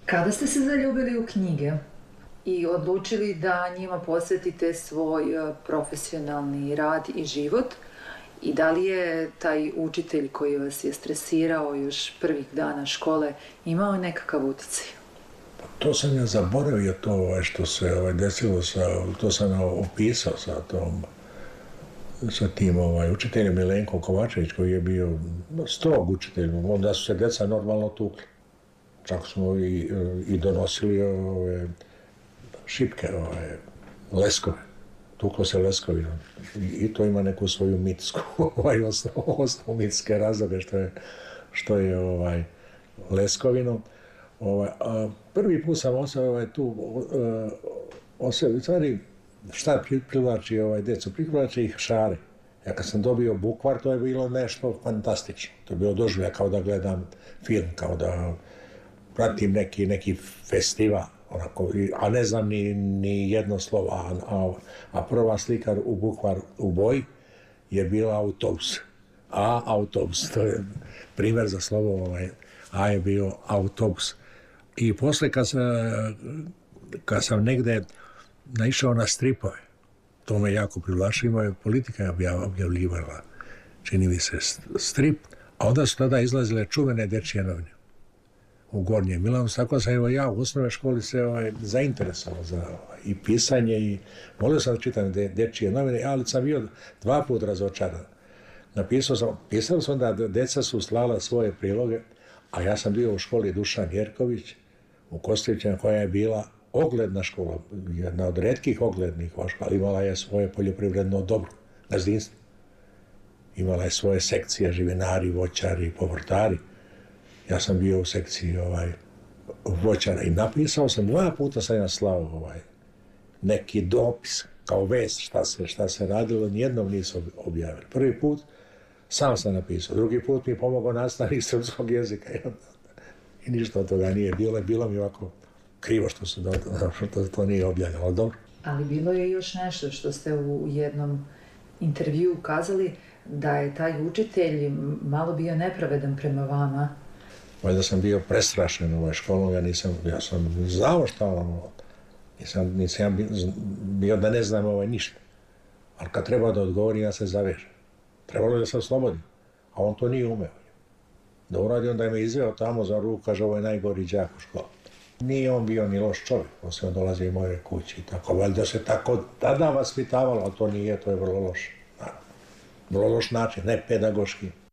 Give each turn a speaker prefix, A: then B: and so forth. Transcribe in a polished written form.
A: Kada ste se zaljubili u knjige i odlučili da njima posvetite svoj profesionalni rad i život, i da li je taj učitelj koji vas je stresirao još prvih dana škole imao nekakav utjecaj?
B: To sam ja zaboravio, to što se desilo, to sam opisao sa tim učiteljem Milenkom Kovačević, koji je bio strog učitelj. Onda su se deca normalno tukli. Čak smo i donosili šipke, leskove. Tuklo se leskovinom. I to ima neku svoju mitsku, osnovu mitske razloge što je leskovinom. Prvi put sam ostao tu, u stvari, šta privlači djecu? Privlači ih šare. Ja kad sam dobio bukvar, to je bilo nešto fantastično. To je bilo doživljaj kao da gledam film, kao da pratim neki festival, a ne znam ni jedno slovo. A prva slika u bukvar u boji je bila autobus. Autobus, to je primjer za slovo, A je bio autobus. I posle kad sam negde naišao na stripove, to me jako privlačilo, imao je Politika objavljivala, čini mi se, strip, a onda su tada izlazile čuvene dečije novine u Gornjem Milanovcu, tako sam ja u osnovnoj školi se zainteresovao za i pisanje i volio sam da čitam dečije novine, ali sam bio 2 puta razočaran. Pisao sam da deca su slala svoje priloge, a ja sam bio u školi Dušan Jerković u Kostrićima, koja je bila ogledna škola, jedna od retkih oglednih škola, imala je svoje poljoprivredno dobro, gazdinstvo. Imala je svoje sekcije, živinari, voćari, povrtari. Ja sam bio u sekciji voćara i napisao sam 2 puta sam ja slao neki dopis, kao vest šta se radilo, nijednom nisu objavili. Prvi put sam napisao, drugi put mi pomogao nastavnik srpskog jezika i ništa od toga nije bilo. Bilo mi ovako krivo što to nije objavljeno, ali dobro.
A: Ali bilo je još nešto što ste u jednom intervjuu kazali, da je taj učitelj malo bio nepravedan prema vama.
B: Valjda sam bio prestrašen školom, ja sam znao šta nisam bio da ne znam ništa. Ali kad treba da odgovorim, ja se zavežem. Trebalo je da se oslobodim, a on to nije umeo. Da uradi, onda je me izveo tamo za ruku, kaže, ovo je najgori đak u školi. Nije on bio ni loš čovjek, poslije on dolazi u moje kući i tako, valjda se tako tada vaspitavalo, ali to nije, to je vrlo loš. Vrlo loš način, ne pedagoški.